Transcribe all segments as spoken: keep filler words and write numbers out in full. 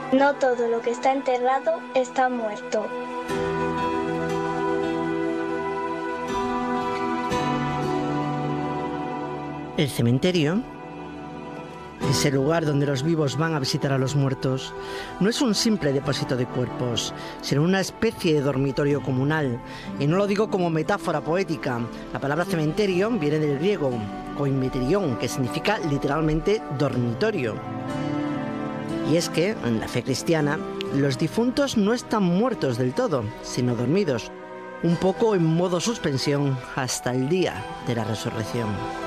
No todo lo que está enterrado está muerto. El cementerio, ese lugar donde los vivos van a visitar a los muertos, no es un simple depósito de cuerpos, sino una especie de dormitorio comunal. Y no lo digo como metáfora poética. La palabra cementerio viene del griego koimeterion, que significa literalmente dormitorio. Y es que, en la fe cristiana, los difuntos no están muertos del todo, sino dormidos, un poco en modo suspensión hasta el día de la resurrección.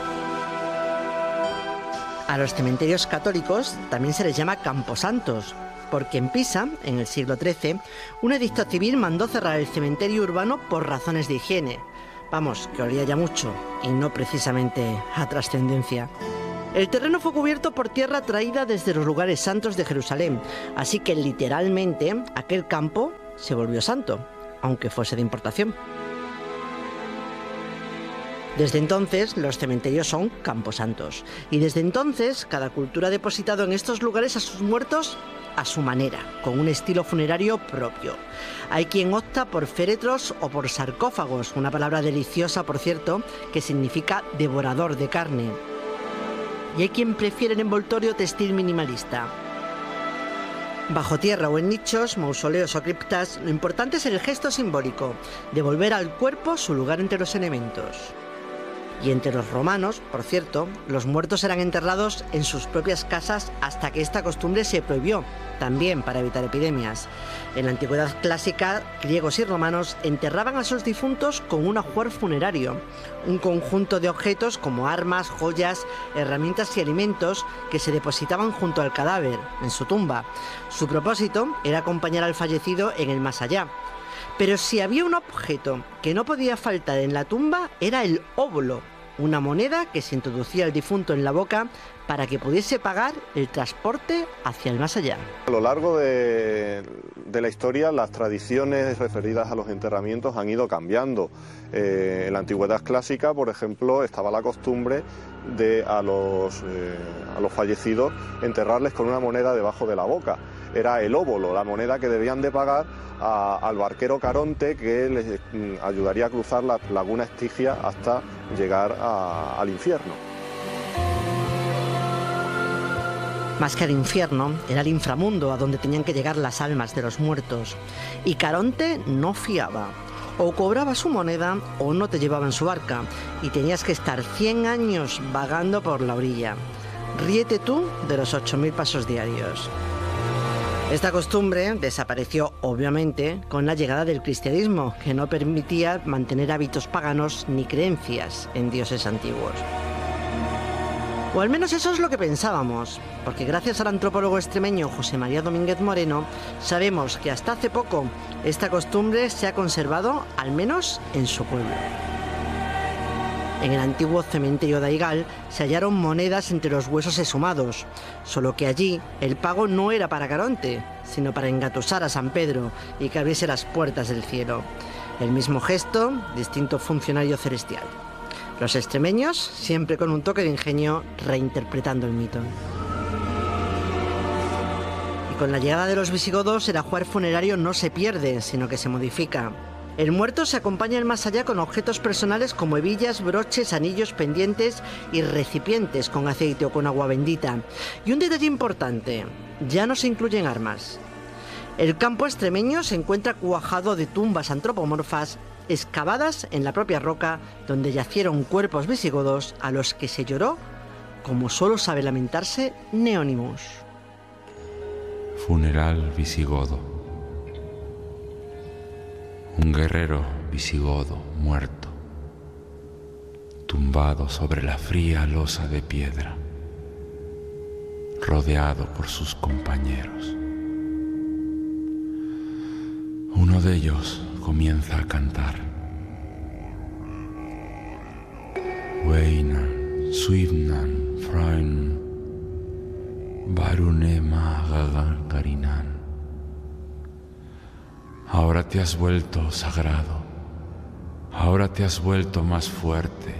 A los cementerios católicos también se les llama camposantos, porque en Pisa, en el siglo trece, un edicto civil mandó cerrar el cementerio urbano por razones de higiene. Vamos, que olía ya mucho, y no precisamente a trascendencia. El terreno fue cubierto por tierra traída desde los lugares santos de Jerusalén, así que literalmente aquel campo se volvió santo, aunque fuese de importación. Desde entonces, los cementerios son camposantos. Y desde entonces, cada cultura ha depositado en estos lugares a sus muertos a su manera, con un estilo funerario propio. Hay quien opta por féretros o por sarcófagos, una palabra deliciosa, por cierto, que significa devorador de carne. Y hay quien prefiere el envoltorio textil minimalista. Bajo tierra o en nichos, mausoleos o criptas, lo importante es el gesto simbólico, devolver al cuerpo su lugar entre los elementos. Y entre los romanos, por cierto, los muertos eran enterrados en sus propias casas hasta que esta costumbre se prohibió, también para evitar epidemias. En la antigüedad clásica, griegos y romanos enterraban a sus difuntos con un ajuar funerario, un conjunto de objetos como armas, joyas, herramientas y alimentos que se depositaban junto al cadáver, en su tumba. Su propósito era acompañar al fallecido en el más allá. Pero si había un objeto que no podía faltar en la tumba, era el óbolo, una moneda que se introducía al difunto en la boca para que pudiese pagar el transporte hacia el más allá. A lo largo de, de la historia, las tradiciones referidas a los enterramientos han ido cambiando. Eh, en la antigüedad clásica, por ejemplo, estaba la costumbre de a los, eh, a los fallecidos enterrarles con una moneda debajo de la boca. Era el óbolo, la moneda que debían de pagar a, al barquero Caronte, que les mm, ayudaría a cruzar la laguna Estigia hasta llegar a, al infierno. Más que al infierno, era el inframundo a donde tenían que llegar las almas de los muertos. Y Caronte no fiaba. O cobraba su moneda o no te llevaba en su barca, y tenías que estar cien años vagando por la orilla. Ríete tú de los ocho mil pasos diarios. Esta costumbre desapareció, obviamente, con la llegada del cristianismo, que no permitía mantener hábitos paganos ni creencias en dioses antiguos. O al menos eso es lo que pensábamos, porque gracias al antropólogo extremeño José María Domínguez Moreno, sabemos que hasta hace poco esta costumbre se ha conservado, al menos en su pueblo. En el antiguo cementerio de Aigal se hallaron monedas entre los huesos exhumados, solo que allí el pago no era para Caronte, sino para engatusar a San Pedro y que abriese las puertas del cielo. El mismo gesto, distinto funcionario celestial. Los extremeños, siempre con un toque de ingenio, reinterpretando el mito. Y con la llegada de los visigodos, el ajuar funerario no se pierde, sino que se modifica. El muerto se acompaña al más allá con objetos personales como hebillas, broches, anillos, pendientes y recipientes con aceite o con agua bendita. Y un detalle importante, ya no se incluyen armas. El campo extremeño se encuentra cuajado de tumbas antropomorfas excavadas en la propia roca donde yacieron cuerpos visigodos a los que se lloró, como solo sabe lamentarse Neonimus. Funeral visigodo. Un guerrero visigodo muerto, tumbado sobre la fría losa de piedra, rodeado por sus compañeros. Uno de ellos comienza a cantar. Weinan, Suivnan, Freun, Barunema Gagarinan. Ahora te has vuelto sagrado, ahora te has vuelto más fuerte,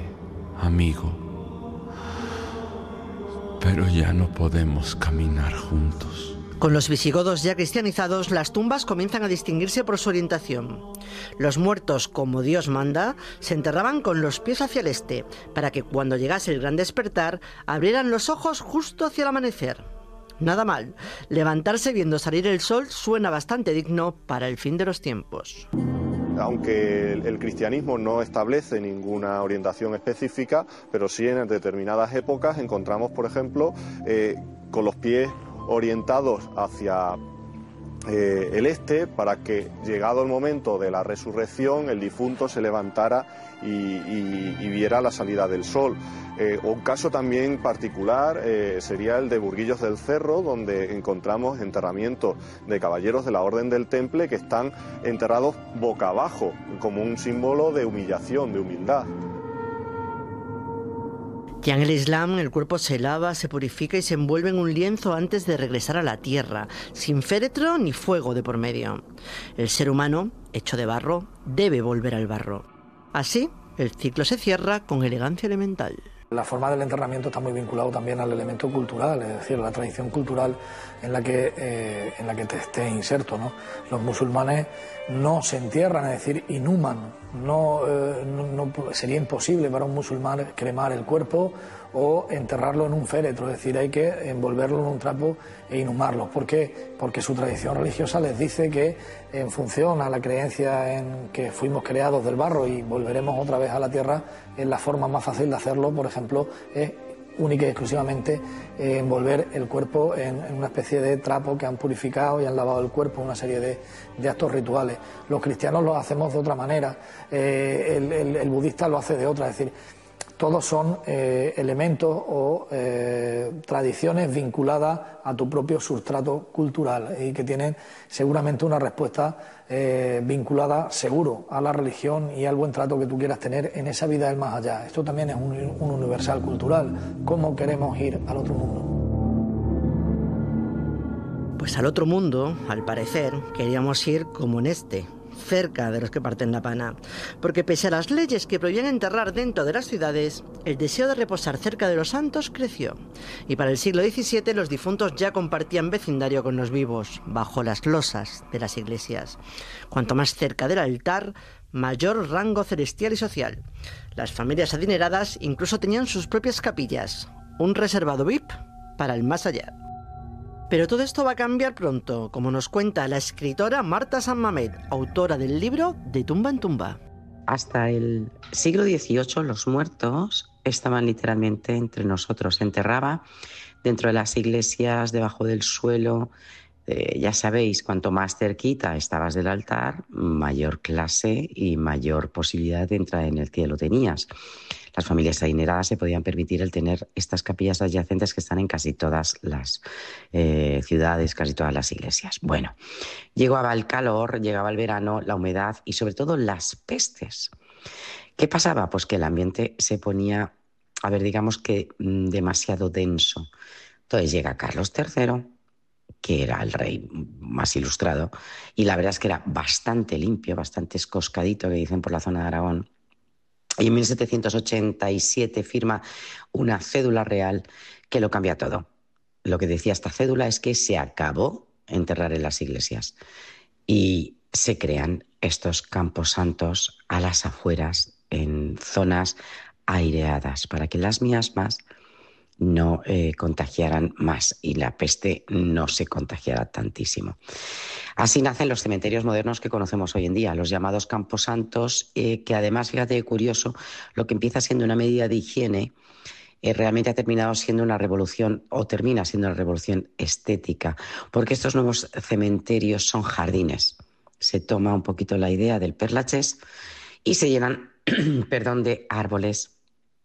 amigo, pero ya no podemos caminar juntos. Con los visigodos ya cristianizados, las tumbas comienzan a distinguirse por su orientación. Los muertos, como Dios manda, se enterraban con los pies hacia el este, para que cuando llegase el gran despertar, abrieran los ojos justo hacia el amanecer. Nada mal, levantarse viendo salir el sol suena bastante digno para el fin de los tiempos. Aunque el cristianismo no establece ninguna orientación específica, pero sí en determinadas épocas encontramos, por ejemplo, eh, con los pies orientados hacia eh, el este, para que llegado el momento de la resurrección el difunto se levantara y, y, y viera la salida del sol. Eh, un caso también particular eh, sería el de Burguillos del Cerro, donde encontramos enterramientos de caballeros de la Orden del Temple que están enterrados boca abajo, como un símbolo de humillación, de humildad. Ya en el Islam, el cuerpo se lava, se purifica y se envuelve en un lienzo antes de regresar a la tierra, sin féretro ni fuego de por medio. El ser humano, hecho de barro, debe volver al barro. Así, el ciclo se cierra con elegancia elemental. La forma del enterramiento está muy vinculado también al elemento cultural, es decir, la tradición cultural en la que, eh, en la que te esté inserto, ¿no? Los musulmanes no se entierran, es decir, inhuman. No, eh, no, no sería imposible para un musulmán cremar el cuerpo o enterrarlo en un féretro, es decir, hay que envolverlo en un trapo e inhumarlo. ¿Por qué? Porque su tradición religiosa les dice que, en función a la creencia en que fuimos creados del barro y volveremos otra vez a la tierra, es la forma más fácil de hacerlo, por ejemplo, es única y exclusivamente eh, envolver el cuerpo en, en una especie de trapo que han purificado y han lavado el cuerpo, una serie de, de actos rituales. Los cristianos lo hacemos de otra manera, eh, el, el, el budista lo hace de otra, es decir, todos son eh, elementos o eh, tradiciones vinculadas a tu propio sustrato cultural y que tienen seguramente una respuesta eh, vinculada seguro a la religión y al buen trato que tú quieras tener en esa vida del más allá. Esto también es un, un universal cultural. ¿Cómo queremos ir al otro mundo? Pues al otro mundo, al parecer, queríamos ir como en este, cerca de los que parten la pana, porque pese a las leyes que prohibían enterrar dentro de las ciudades, el deseo de reposar cerca de los santos creció, y para el siglo diecisiete los difuntos ya compartían vecindario con los vivos, bajo las losas de las iglesias. Cuanto más cerca del altar, mayor rango celestial y social. Las familias adineradas incluso tenían sus propias capillas, un reservado V I P para el más allá. Pero todo esto va a cambiar pronto, como nos cuenta la escritora Marta San Mamed, autora del libro De tumba en tumba. Hasta el siglo dieciocho los muertos estaban literalmente entre nosotros. Se enterraba dentro de las iglesias, debajo del suelo. Eh, ya sabéis, cuanto más cerquita estabas del altar, mayor clase y mayor posibilidad de entrar en el cielo tenías. Las familias adineradas se podían permitir el tener estas capillas adyacentes que están en casi todas las eh, ciudades, casi todas las iglesias. Bueno, llegaba el calor, llegaba el verano, la humedad y sobre todo las pestes. ¿Qué pasaba? Pues que el ambiente se ponía, a ver, digamos que mm, demasiado denso. Entonces llega Carlos tercero, que era el rey más ilustrado, y la verdad es que era bastante limpio, bastante escoscadito, que dicen por la zona de Aragón. Y en mil setecientos ochenta y siete firma una cédula real que lo cambia todo. Lo que decía esta cédula es que se acabó enterrar en las iglesias y se crean estos camposantos a las afueras, en zonas aireadas, para que las miasmas no eh, contagiaran más y la peste no se contagiara tantísimo. Así nacen los cementerios modernos que conocemos hoy en día, los llamados camposantos, eh, que además, fíjate qué curioso, lo que empieza siendo una medida de higiene, eh, realmente ha terminado siendo una revolución, o termina siendo una revolución estética, porque estos nuevos cementerios son jardines. Se toma un poquito la idea del Père Lachaise y se llenan perdón, de árboles,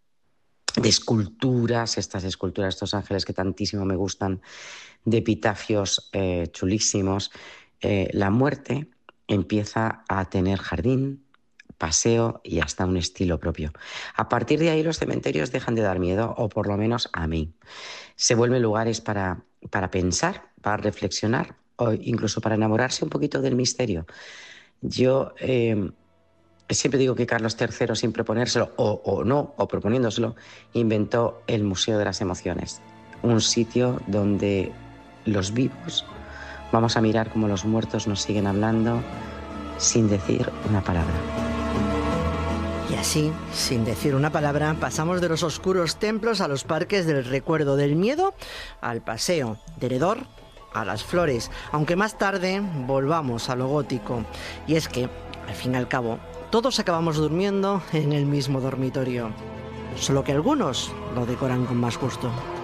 de esculturas, estas esculturas, estos ángeles que tantísimo me gustan, de epitafios eh, chulísimos. Eh, la muerte empieza a tener jardín, paseo y hasta un estilo propio. A partir de ahí los cementerios dejan de dar miedo, o por lo menos a mí. Se vuelven lugares para, para pensar, para reflexionar o incluso para enamorarse un poquito del misterio. Yo eh, siempre digo que Carlos tercero, sin proponérselo o, o no, o proponiéndoselo, inventó el Museo de las Emociones, un sitio donde los vivos Vamos a mirar cómo los muertos nos siguen hablando sin decir una palabra. Y así, sin decir una palabra, pasamos de los oscuros templos a los parques del recuerdo, del miedo al paseo, de Heredor a las flores, aunque más tarde volvamos a lo gótico. Y es que, al fin y al cabo, todos acabamos durmiendo en el mismo dormitorio, solo que algunos lo decoran con más gusto.